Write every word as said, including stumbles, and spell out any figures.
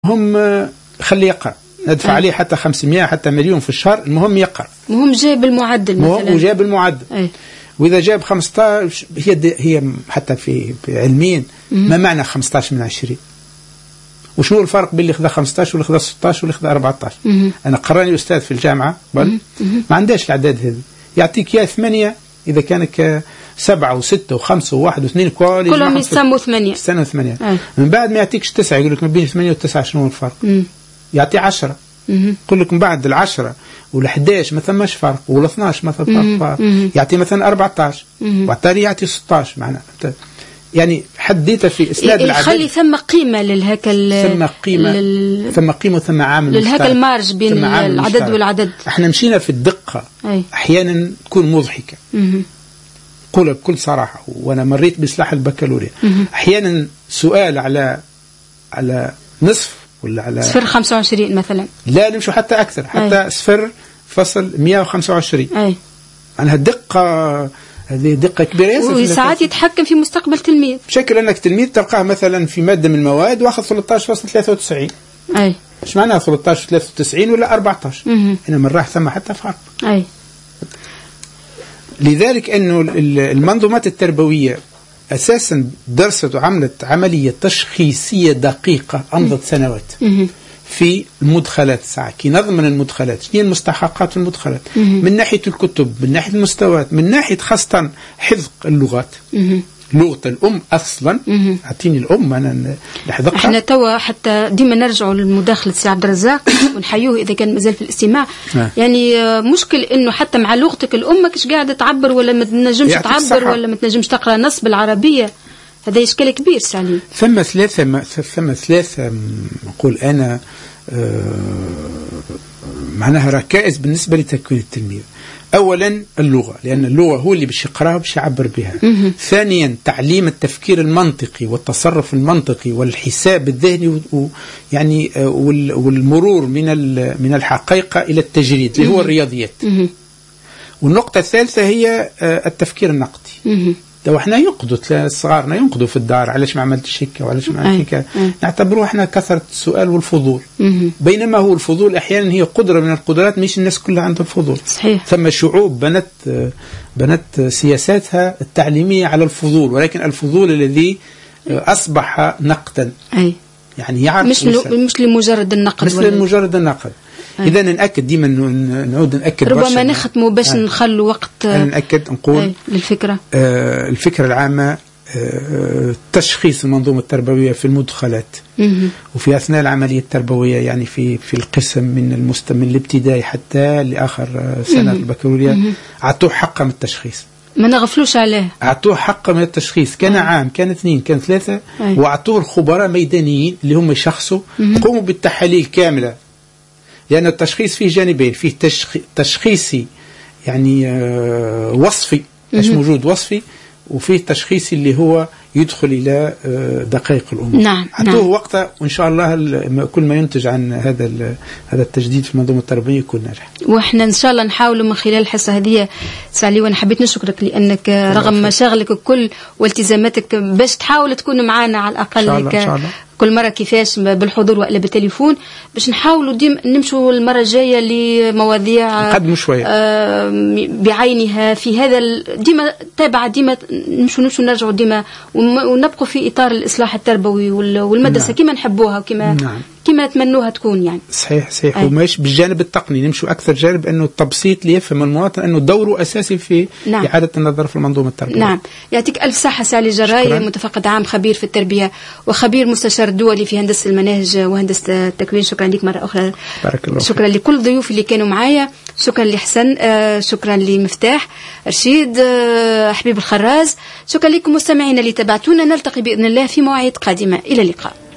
هم خلي يقرأ، ندفع أه. عليه حتى خمسمائة حتى مليون في الشهر، المهم يقرأ. المهم جاب المعدل مثلا. وجاب المعدل. أه. وإذا جاب خمسة عشر، هي هي حتى في علميا ما معنى خمسة عشر من عشرين؟ وشنو الفرق بين اللي خذا خمسة عشر واللي خذا ستة عشر واللي خذا أربعة عشر؟ مم. أنا قراني أستاذ في الجامعة بل مم. ما عندهاش الأعداد هذه، يعطيك يا ثمانية إذا كانك سبعة وستة وخمسة وواحد واثنين كلهم يسموا ثمانية يسموا ثمانية أه. من بعد ما يعطيكش تسعة، يقول لك ما بين ثمانية وتسعة شنو الفرق؟ مم. يعطي عشرة، يقول لك من بعد العشرة والحداش ما ثماش فرق، والاثناش ما ثم فرق، يعطي مثلا أربعة عشر وبالتالي يعطي ستة عشر. معناها يعني حديته في اسناد العدد يخلي ثم قيمه للهكا ثم قيمه لل... ثم قيمه ثم عامل للهكا المارج بين العدد مشترك. والعدد احنا مشينا في الدقه أي. احيانا تكون مضحكه، قولها بكل صراحه، وانا مريت بإصلاح البكالوريا احيانا سؤال على على نصف ولا على صفر خمسة وعشرين مثلا، لا نمشوا حتى اكثر، حتى أي. صفر فاصل مئة وخمسة وعشرين. اي معناها الدقه هذه دقة كبيرة ياسر، وساعات يتحكم في مستقبل تلميذ بشكل أنك تلميذ تلقاه مثلا في مادة من المواد واخذ ثلاثة عشر فاصلة ثلاثة وتسعين. أي إيش معناها ثلاثة عشر ثلاثة وتسعين ولا أربعة عشر؟ هنا من راح ثم حتى فرق. أي لذلك أنه المنظومات التربوية أساسا درست وعملت عملية تشخيصية دقيقة أمضت سنوات في المدخلات. ساعة كي نضمن المدخلات، هي المستحقات المدخلات من ناحية الكتب، من ناحية المستويات، من ناحية خاصة حفظ اللغات. لغة الأم أصلا، أعطيني الأم أنا لحظة. احنا توا حتى ديما نرجعوا للمداخلة سي عبد الرزاق ونحيوه إذا كان مازال في الاستماع. يعني مشكل إنه حتى مع لغتك الأم ماكش قاعدة تعبر ولا ما تنجمش تعبر ولا ما تنجمش تقرأ نص بالعربية، هذا إشكال كبير سالي. ثم ثلاثة ثم ثلاثة نقول أنا آه معناها ركائز بالنسبة لتكوين التلميذ. أولا اللغة، لأن اللغة هو اللي باش يقراها باش يعبر بها. ثانيا تعليم التفكير المنطقي والتصرف المنطقي والحساب الذهني يعني والمرور من من الحقيقة إلى التجريد اللي هو الرياضيات. والنقطة الثالثة هي التفكير النقدي. لو احنا ينقدوا صغارنا ينقدوا في الدار علاش ما عملتش هيك وعلاش ما عملتش هيك، نعتبروه احنا كثرة السؤال والفضول. بينما هو الفضول احيانا هي قدرة من القدرات، مش الناس كلها عندها الفضول. صحيح. ثم شعوب بنت بنت سياساتها التعليمية على الفضول، ولكن الفضول الذي اصبح نقدا. أي. يعني يعرف مش مش لمجرد النقد، مش لمجرد النقد. إذا نأكد ديما نعود نأكد ربما نختموا باش آه. نخلوا وقت آه. نأكد نقول للفكرة آه الفكرة العامة آه تشخيص المنظومة التربوية في المدخلات وفي أثناء العملية التربوية، يعني في في القسم من المست من الابتدائي حتى لآخر سنة البكالوريا، أعطوه حقه من التشخيص، ما نغفلوش عليه، أعطوه حقه من التشخيص. كان آه. عام، كان اثنين، كان ثلاثة، آه. وأعطوه الخبراء ميدانيين اللي هم يشخصوا قوموا بالتحاليل كاملة، لأن التشخيص فيه جانبين، فيه تشخيصي يعني آه وصفي، مش موجود وصفي، وفيه تشخيصي اللي هو يدخل إلى آه دقائق الأمور. نعم. أعطوه نعم. وقته، وإن شاء الله كل ما ينتج عن هذا هذا التجديد في المنظومة التربوية يكون ناجح. وإحنا إن شاء الله نحاولوا من خلال الحصة هذه سالي، وأنا حبيت نشكرك لأنك رغم مشاغلك الكل والتزاماتك باش تحاول تكون معنا على الأقل. إن شاء الله. إن شاء الله. كل مرة كيفاش بالحضور ولا بالتليفون، باش نحاولوا ديما نمشوا المرة الجاية لمواضيع نقدموا شوية آه بعينها في هذا ديما تابعة، ديما نمشوا نمشوا نرجعوا ديما ونبقوا في إطار الإصلاح التربوي والمدرسة. نعم. كما نحبوها وكما نعم. كما نتمنوها تكون يعني. صحيح صحيح. وماش بالجانب التقني، نمشوا أكثر جانب أنه التبسيط ليفهم المواطن أنه دوره أساسي في نعم. إعادة النظر في المنظومة التربوية. نعم. يعطيك ألف صحة سالي جراي، متفقد عام، خبير في التربية وخبير مستشار دولي في هندسة المناهج وهندسة التكوين. شكرا لك مرة أخرى. بارك الله. شكرا لكل ضيوف اللي كانوا معايا، شكرا لحسن، آه شكرا لمفتاح رشيد، آه حبيب الخراز، شكرا لكم مستمعينا اللي تابعتونا. نلتقي بإذن الله في مواعيد قادمة، إلى اللقاء.